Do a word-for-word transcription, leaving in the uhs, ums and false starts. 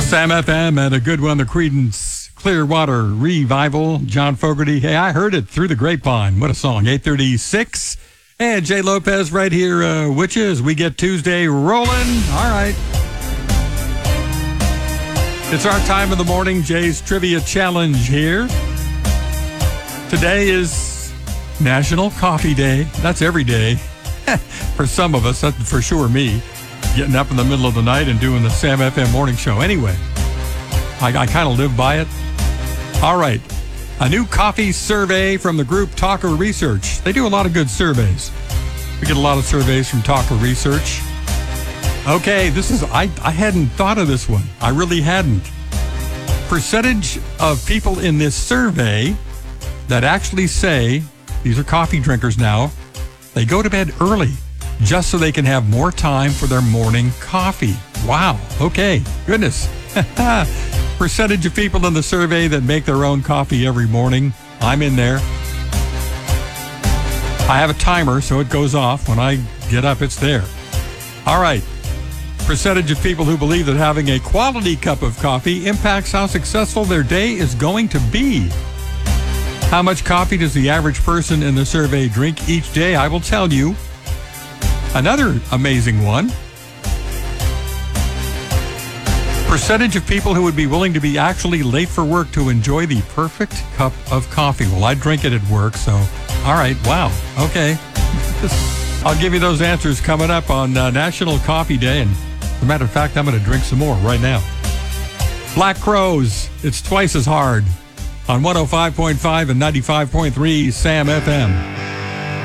Sam F M and a good one, the Creedence Clearwater Revival. John Fogerty. Hey, I heard it through the grapevine. What a song. eight thirty-six. And Jay Lopez right here, uh, Witches. We get Tuesday rolling. All right. It's our time of the morning. Jay's Trivia Challenge here. Today is National Coffee Day. That's every day. For some of us, that's for sure me. Getting up in the middle of the night and doing the Sam F M morning show. Anyway, I, I kind of live by it. All right. A new coffee survey from the group Talker Research. They do a lot of good surveys. We get a lot of surveys from Talker Research. Okay, this is, I, I hadn't thought of this one. I really hadn't. Percentage of people in this survey that actually say, these are coffee drinkers now, they go to bed early just so they can have more time for their morning coffee. Wow. Okay. Goodness. Percentage of people in the survey that make their own coffee every morning. I'm in there. I have a timer, so it goes off. When I get up, it's there. All right. Percentage of people who believe that having a quality cup of coffee impacts how successful their day is going to be. How much coffee does the average person in the survey drink each day? I will tell you. Another amazing one. Percentage of people who would be willing to be actually late for work to enjoy the perfect cup of coffee. Well, I drink it at work, so all right. Wow. Okay. I'll give you those answers coming up on uh, National Coffee Day. And as a matter of fact, I'm going to drink some more right now. Black Crowes. It's twice as hard on one oh five point five and ninety-five point three Sam F M.